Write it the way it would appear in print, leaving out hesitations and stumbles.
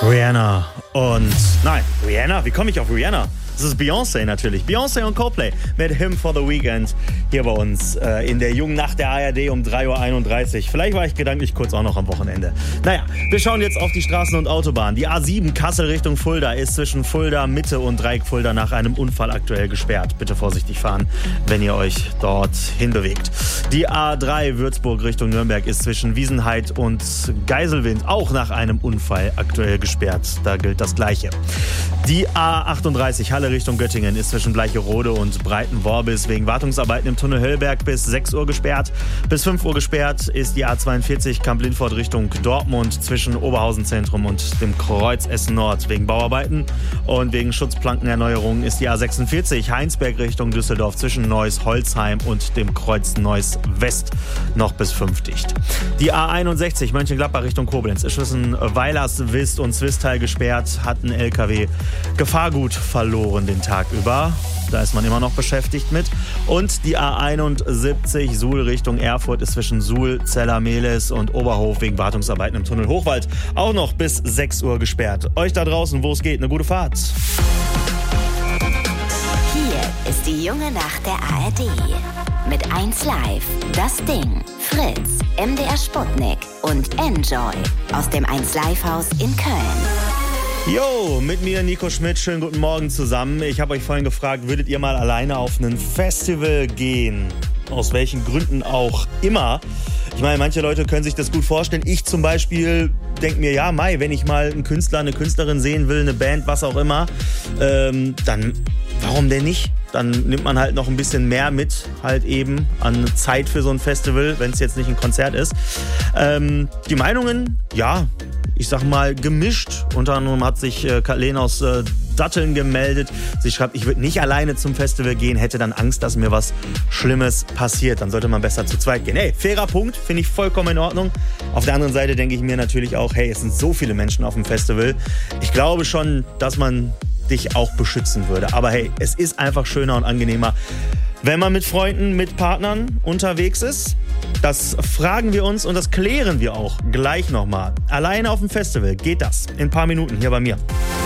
Rihanna und... Nein, Rihanna? Wie komme ich auf Rihanna? Das ist Beyoncé natürlich. Beyoncé und Coldplay mit Him for the Weekend hier bei uns in der jungen Nacht der ARD um 3.31 Uhr. Vielleicht war ich gedanklich kurz auch noch am Wochenende. Naja, wir schauen jetzt auf die Straßen und Autobahnen. Die A7 Kassel Richtung Fulda ist zwischen Fulda Mitte und Dreieck Fulda nach einem Unfall aktuell gesperrt. Bitte vorsichtig fahren, wenn ihr euch dort hinbewegt. Die A3 Würzburg Richtung Nürnberg ist zwischen Wiesenheid und Geiselwind auch nach einem Unfall aktuell gesperrt. Da gilt das Gleiche. Die A38 Halle Richtung Göttingen ist zwischen Bleicherode und Breitenworbis wegen Wartungsarbeiten im Tunnel Höllberg bis 6 Uhr gesperrt. Bis 5 Uhr gesperrt ist die A42 Kamp-Lindfort Richtung Dortmund zwischen Oberhausen Zentrum und dem Kreuz Essen Nord wegen Bauarbeiten. Und wegen Schutzplankenerneuerungen ist die A46 Heinsberg Richtung Düsseldorf zwischen Neuss-Holzheim und dem Kreuz Neuss West noch bis 5 dicht. Die A61 Mönchengladbach Richtung Koblenz ist zwischen Weilers, Wist und Zwistal gesperrt, hat ein LKW Gefahrgut verloren den Tag über. Da ist man immer noch beschäftigt mit. Und die A71 Suhl Richtung Erfurt ist zwischen Suhl, Zeller-Mehlis und Oberhof wegen Wartungsarbeiten im Tunnel Hochwald auch noch bis 6 Uhr gesperrt. Euch da draußen, wo es geht, eine gute Fahrt. Hier ist die junge Nacht der ARD. Mit 1 Live, Das Ding, Fritz, MDR Sputnik und Enjoy aus dem 1 Live Haus in Köln. Jo, mit mir Nico Schmidt, schönen guten Morgen zusammen. Ich habe euch vorhin gefragt, würdet ihr mal alleine auf ein Festival gehen? Aus welchen Gründen auch immer. Ich meine, manche Leute können sich das gut vorstellen. Ich zum Beispiel denke mir, ja, wenn ich mal einen Künstler, eine Künstlerin sehen will, eine Band, was auch immer, dann warum denn nicht? Dann nimmt man halt noch ein bisschen mehr mit, halt eben an Zeit für so ein Festival, wenn es jetzt nicht ein Konzert ist. Die Meinungen, ja, ich sag mal gemischt. Unter anderem hat sich Kathleen aus Datteln gemeldet. Sie schreibt, ich würde nicht alleine zum Festival gehen, hätte dann Angst, dass mir was Schlimmes passiert. Dann sollte man besser zu zweit gehen. Hey, fairer Punkt, finde ich vollkommen in Ordnung. Auf der anderen Seite denke ich mir natürlich auch, hey, es sind so viele Menschen auf dem Festival. Ich glaube schon, dass man dich auch beschützen würde. Aber hey, es ist einfach schöner und angenehmer, wenn man mit Freunden, mit Partnern unterwegs ist. Das fragen wir uns und das klären wir auch gleich nochmal. Alleine auf dem Festival geht das in ein paar Minuten hier bei mir.